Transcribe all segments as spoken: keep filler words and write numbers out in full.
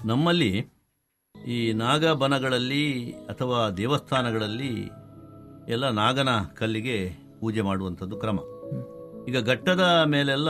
ನಮ್ಮಲ್ಲಿ ಈ ನಾಗಬನಗಳಲ್ಲಿ ಅಥವಾ ದೇವಸ್ಥಾನಗಳಲ್ಲಿ ಎಲ್ಲ ನಾಗನ ಕಲ್ಲಿಗೆ ಪೂಜೆ ಮಾಡುವಂಥದ್ದು ಕ್ರಮ. ಈಗ ಘಟ್ಟದ ಮೇಲೆಲ್ಲ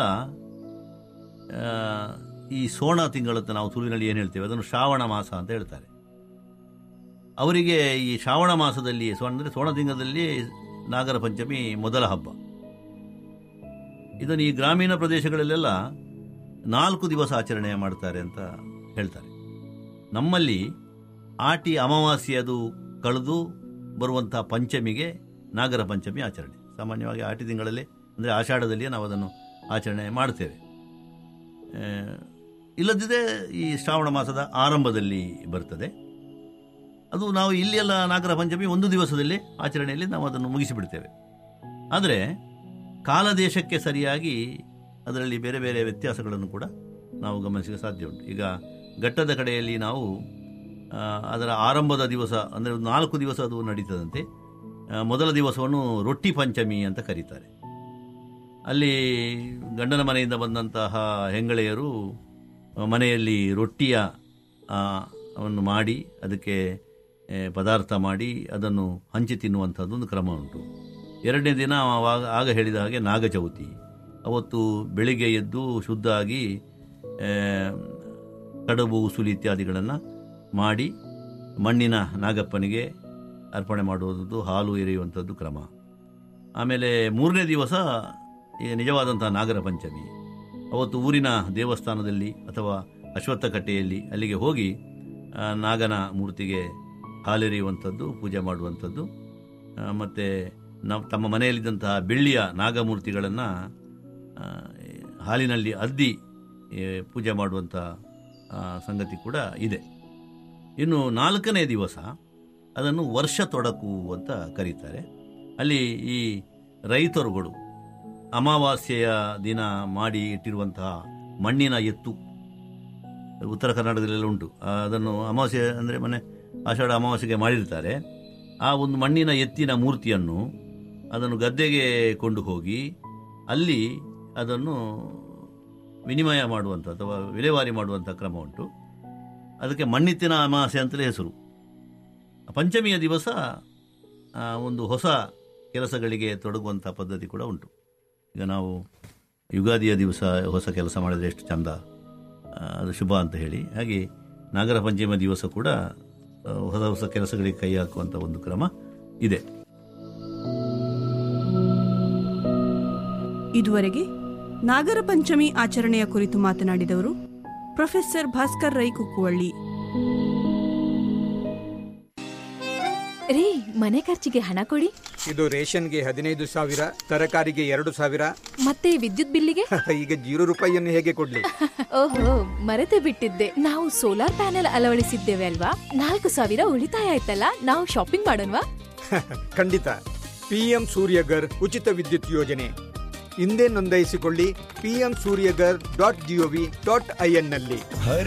ಈ ಸೋಣ ತಿಂಗಳಂತ ನಾವು ತುಳುವಿನಲ್ಲಿ ಏನು ಹೇಳ್ತೇವೆ ಅದನ್ನು ಶ್ರಾವಣ ಮಾಸ ಅಂತ ಹೇಳ್ತಾರೆ. ಅವರಿಗೆ ಈ ಶ್ರಾವಣ ಮಾಸದಲ್ಲಿ ಸೋಣ ಅಂದರೆ ಸೋಣ ತಿಂಗಳಲ್ಲಿ ನಾಗರ ಪಂಚಮಿ ಮೊದಲ ಹಬ್ಬ. ಇದನ್ನು ಈ ಗ್ರಾಮೀಣ ಪ್ರದೇಶಗಳಲ್ಲೆಲ್ಲ ನಾಲ್ಕು ದಿವಸ ಆಚರಣೆ ಮಾಡ್ತಾರೆ ಅಂತ ಹೇಳ್ತಾರೆ. ನಮ್ಮಲ್ಲಿ ಆಟಿ ಅಮಾವಾಸ್ಯೆಯದು ಕಳೆದು ಬರುವಂಥ ಪಂಚಮಿಗೆ ನಾಗರ ಪಂಚಮಿ ಆಚರಣೆ. ಸಾಮಾನ್ಯವಾಗಿ ಆಟಿ ತಿಂಗಳಲ್ಲಿ ಅಂದರೆ ಆಷಾಢದಲ್ಲಿಯೇ ನಾವು ಅದನ್ನು ಆಚರಣೆ ಮಾಡ್ತೇವೆ. ಇಲ್ಲದಿದ್ದರೆ ಈ ಶ್ರಾವಣ ಮಾಸದ ಆರಂಭದಲ್ಲಿ ಬರ್ತದೆ. ಅದು ನಾವು ಇಲ್ಲೆಲ್ಲ ನಾಗರ ಪಂಚಮಿ ಒಂದು ದಿವಸದಲ್ಲಿ ಆಚರಣೆಯಲ್ಲಿ ನಾವು ಅದನ್ನು ಮುಗಿಸಿಬಿಡ್ತೇವೆ. ಆದರೆ ಕಾಲದೇಶಕ್ಕೆ ಸರಿಯಾಗಿ ಅದರಲ್ಲಿ ಬೇರೆ ಬೇರೆ ವ್ಯತ್ಯಾಸಗಳನ್ನು ಕೂಡ ನಾವು ಗಮನಿಸಲು ಸಾಧ್ಯ ಉಂಟು. ಈಗ ಘಟ್ಟದ ಕಡೆಯಲ್ಲಿ ನಾವು ಅದರ ಆರಂಭದ ದಿವಸ ಅಂದರೆ ನಾಲ್ಕು ದಿವಸ ಅದು ನಡೀತದಂತೆ. ಮೊದಲ ದಿವಸವನ್ನು ರೊಟ್ಟಿ ಪಂಚಮಿ ಅಂತ ಕರೀತಾರೆ. ಅಲ್ಲಿ ಗಂಡನ ಮನೆಯಿಂದ ಬಂದಂತಹ ಹೆಂಗಳೆಯರು ಮನೆಯಲ್ಲಿ ರೊಟ್ಟಿಯ ಅವನ್ನು ಮಾಡಿ ಅದಕ್ಕೆ ಪದಾರ್ಥ ಮಾಡಿ ಅದನ್ನು ಹಂಚಿ ತಿನ್ನುವಂಥದ್ದು ಒಂದು ಕ್ರಮ ಉಂಟು. ಎರಡನೇ ದಿನ ಆಗ ಹೇಳಿದ ಹಾಗೆ ನಾಗಚೌತಿ. ಅವತ್ತು ಬೆಳಿಗ್ಗೆ ಎದ್ದು ಶುದ್ಧ ಆಗಿ ಕಡುಬು ಉಸುಲಿ ಇತ್ಯಾದಿಗಳನ್ನು ಮಾಡಿ ಮಣ್ಣಿನ ನಾಗಪ್ಪನಿಗೆ ಅರ್ಪಣೆ ಮಾಡುವುದು, ಹಾಲು ಎರೆಯುವಂಥದ್ದು ಕ್ರಮ. ಆಮೇಲೆ ಮೂರನೇ ದಿವಸ ನಿಜವಾದಂಥ ನಾಗರ ಪಂಚಮಿ. ಅವತ್ತು ಊರಿನ ದೇವಸ್ಥಾನದಲ್ಲಿ ಅಥವಾ ಅಶ್ವತ್ಥ ಕಟ್ಟೆಯಲ್ಲಿ ಅಲ್ಲಿಗೆ ಹೋಗಿ ನಾಗನ ಮೂರ್ತಿಗೆ ಹಾಲೆರೆಯುವಂಥದ್ದು, ಪೂಜೆ ಮಾಡುವಂಥದ್ದು. ಮತ್ತು ನಾವು ತಮ್ಮ ಮನೆಯಲ್ಲಿದ್ದಂತಹ ಬೆಳ್ಳಿಯ ನಾಗಮೂರ್ತಿಗಳನ್ನು ಹಾಲಿನಲ್ಲಿ ಅದ್ದಿ ಪೂಜೆ ಮಾಡುವಂಥ ಸಂಗತಿ ಕೂಡ ಇದೆ. ಇನ್ನು ನಾಲ್ಕನೇ ದಿವಸ ಅದನ್ನು ವರ್ಷ ತೊಡಕು ಅಂತ ಕರೀತಾರೆ. ಅಲ್ಲಿ ಈ ರೈತರುಗಳು ಅಮಾವಾಸ್ಯೆಯ ದಿನ ಮಾಡಿ ಇಟ್ಟಿರುವಂತಹ ಮಣ್ಣಿನ ಎತ್ತು, ಉತ್ತರ ಕರ್ನಾಟಕದಲ್ಲೆಲ್ಲ ಉಂಟು. ಅದನ್ನು ಅಮಾವಾಸ್ಯೆ ಅಂದರೆ ಮನೆ ಆಷಾಢ ಅಮಾವಾಸ್ಯೆಗೆ ಮಾಡಿರ್ತಾರೆ. ಆ ಒಂದು ಮಣ್ಣಿನ ಎತ್ತಿನ ಮೂರ್ತಿಯನ್ನು ಅದನ್ನು ಗದ್ದೆಗೆ ಕೊಂಡು ಹೋಗಿ ಅಲ್ಲಿ ಅದನ್ನು ವಿನಿಮಯ ಮಾಡುವಂಥ ಅಥವಾ ವಿಲೇವಾರಿ ಮಾಡುವಂಥ ಕ್ರಮ ಉಂಟು. ಅದಕ್ಕೆ ಮಣ್ಣಿತ್ತಿನ ಅಮಾವಾಸ್ಯೆ ಅಂತಲೇ ಹೆಸರು. ಪಂಚಮಿಯ ದಿವಸ ಒಂದು ಹೊಸ ಕೆಲಸಗಳಿಗೆ ತೊಡಗುವಂಥ ಪದ್ಧತಿ ಕೂಡ ಉಂಟು. ಈಗ ನಾವು ಯುಗಾದಿಯ ದಿವಸ ಹೊಸ ಕೆಲಸ ಮಾಡಿದರೆ ಎಷ್ಟು ಚಂದ, ಅದು ಶುಭ ಅಂತ ಹೇಳಿ, ಹಾಗೆ ನಾಗರ ಪಂಚಮಿಯ ದಿವಸ ಕೂಡ ಹೊಸ ಹೊಸ ಕೆಲಸಗಳಿಗೆ ಕೈ ಹಾಕುವಂಥ ಒಂದು ಕ್ರಮ ಇದೆ. ಇದುವರೆಗೆ ನಾಗರ ಪಂಚಮಿ ಆಚರಣೆಯ ಕುರಿತು ಮಾತನಾಡಿದವರು ಪ್ರೊಫೆಸರ್ ಭಾಸ್ಕರ್ ರೈ ಕುಕ್ಕುವಳ್ಳಿ. ರೀ, ಮನೆ ಖರ್ಚಿಗೆ ಹಣ ಕೊಡಿ. ಇದು ರೇಷನ್ಗೆ ಹದಿನೈದು ಸಾವಿರ, ತರಕಾರಿಗೆ ಎರಡು ಸಾವಿರ, ಮತ್ತೆ ವಿದ್ಯುತ್ ಬಿಲ್ಲಿಗೆ ಈಗ ಜೀರೋ ರೂಪಾಯಿಯನ್ನು ಹೇಗೆ ಕೊಡ್ಲಿ? ಓಹೋ, ಮರೆತೇ ಬಿಟ್ಟಿದ್ದೆ. ನಾವು ಸೋಲಾರ್ ಪ್ಯಾನೆಲ್ ಅಳವಡಿಸಿದ್ದೇವೆ ಅಲ್ವಾ, ನಾಲ್ಕು ಸಾವಿರ ಉಳಿತಾಯ ಆಯ್ತಲ್ಲ. ನಾವು ಶಾಪಿಂಗ್ ಮಾಡೋಣವಾ? ಖಂಡಿತ. ಪಿಎಂ ಸೂರ್ಯಗರ್ ಉಚಿತ ವಿದ್ಯುತ್ ಯೋಜನೆ ಹಿಂದೆ ನೋಂದಾಯಿಸಿಕೊಳ್ಳಿ. PM Surya Ghar dot gov dot I N ನಲ್ಲಿ.